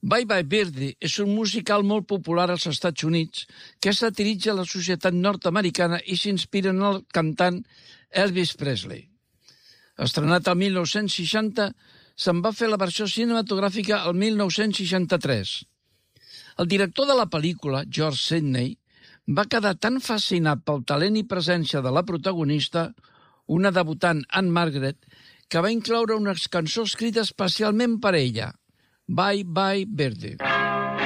Bye Bye Birdie és un musical molt popular als Estats Units que satiritza la societat nord-americana i s'inspira en el cantant Elvis Presley. Estrenat el 1960, se'n va fer la versió cinematogràfica el 1963. El director de la pel·lícula, George Sidney, va quedar tan fascinat pel talent i presència de la protagonista, una debutant Anne Margaret, que va incloure una cançó escrita especialment per ella, Bye Bye Birdie.